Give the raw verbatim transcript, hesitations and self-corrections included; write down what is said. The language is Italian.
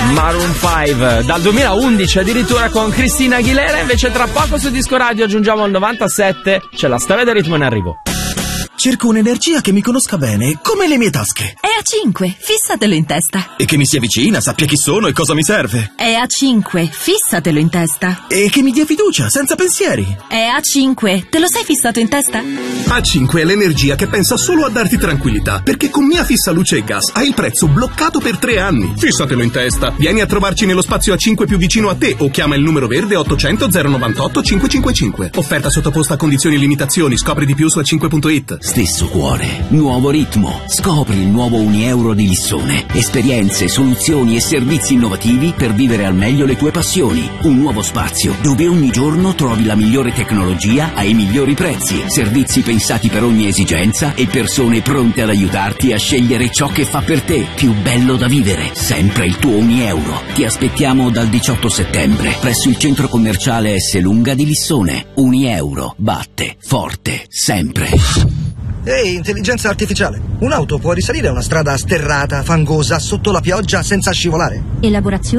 Maroon cinque dal duemilaundici addirittura con Christina Aguilera. Invece tra poco su Disco Radio aggiungiamo al novantasette, c'è la storia del ritmo in arrivo. Cerco un'energia che mi conosca bene, come le mie tasche. E A cinque, fissatelo in testa. E che mi sia vicina, sappia chi sono e cosa mi serve. E A cinque, fissatelo in testa. E che mi dia fiducia, senza pensieri. E A cinque, te lo sei fissato in testa? A cinque è l'energia che pensa solo a darti tranquillità, perché con Mia Fissa Luce e Gas hai il prezzo bloccato per tre anni. Fissatelo in testa. Vieni a trovarci nello spazio A cinque più vicino a te o chiama il numero verde ottocento zero novantotto cinquecentocinquantacinque. Offerta sottoposta a condizioni e limitazioni. Scopri di più su a cinque punto it. Stesso cuore, nuovo ritmo. Scopri il nuovo Unieuro di Lissone. Esperienze, soluzioni e servizi innovativi per vivere al meglio le tue passioni. Un nuovo spazio dove ogni giorno trovi la migliore tecnologia ai migliori prezzi. Servizi pensati per ogni esigenza e persone pronte ad aiutarti a scegliere ciò che fa per te più bello da vivere. Sempre il tuo Unieuro. Ti aspettiamo dal diciotto settembre presso il centro commerciale S Lunga di Lissone. Unieuro batte forte sempre. Ehi, intelligenza artificiale, un'auto può risalire una strada sterrata, fangosa, sotto la pioggia, senza scivolare? Elaborazione